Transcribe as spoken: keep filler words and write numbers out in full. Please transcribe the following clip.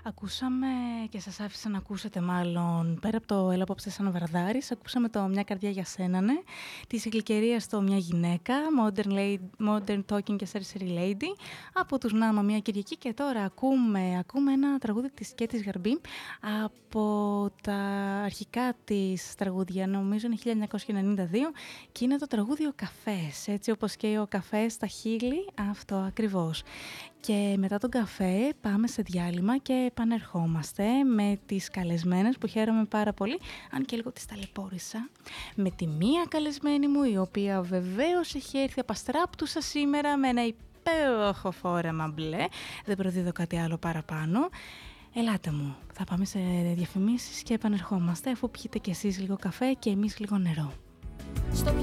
Ακούσαμε και σας άφησα να ακούσετε μάλλον πέρα από το «Έλα απόψε σαν Βαρδάρης», ακούσαμε το «Μια καρδιά για σένα, ναι», της Γλυκερίας το «Μια γυναίκα», Modern, Lady, Modern Talking και Sorcery Lady, από τους Νάμα Μια Κυριακή. Και τώρα ακούμε, ακούμε ένα τραγούδι της Κέτης Γαρμπή από τα αρχικά της τραγούδια, νομίζω είναι χίλια εννιακόσια ενενήντα δύο, και είναι το τραγούδι «Ο καφές», έτσι όπως και ο καφές στα χείλη, αυτό ακριβώς. Και μετά τον καφέ πάμε σε διάλειμμα και επανερχόμαστε με τις καλεσμένες που χαίρομαι πάρα πολύ, αν και λίγο τις ταλαιπώρησα, με τη μία καλεσμένη μου, η οποία βεβαίως έχει έρθει απαστράπτουσα σήμερα με ένα υπέροχο φόρεμα μπλε, δεν προδίδω κάτι άλλο παραπάνω. Ελάτε μου, θα πάμε σε διαφημίσεις και επανερχόμαστε, αφού πιείτε κι εσείς λίγο καφέ και εμείς λίγο νερό. Στο